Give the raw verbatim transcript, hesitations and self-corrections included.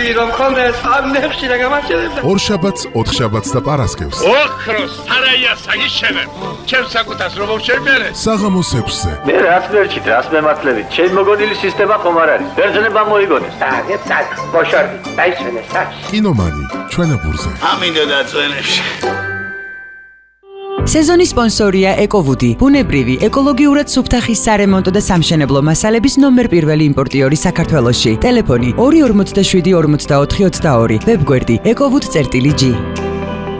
შვილი რომ ხონდეს ამ ნებში და გამარჯვებდა. ორშაბათს, ოთხშაბათს და პარასკევს. ოქროს სარაია საგიშენებ. ჩემ საკუთას რომ შევმერე. საღამოს ექვსზე. მე რაც მერჩით, რას მემართლებით. ჩემ მოგონილი სისტემა ხომ არ არის. ბერძნება მოიგონეს. დაგეთ სად ბოშორდი დაისვენეს სად. კინომანი, ჩვენებურზე. ამინდა დაწვენებში. სეზონის სპონსორია ეკოვუდი, ბუნებრივი, ეკოლოგიურად სუფთახის სარემონტო და სამშენებლო მასალების ნომერ პირველი იმპორტიორი საქართველოში. ტელეფონი ორი ორმოცდაშვიდი ორმოცდაოთხი ოცდაორი, ვებგვერდი ეკოვუდ წერტილი ჯი.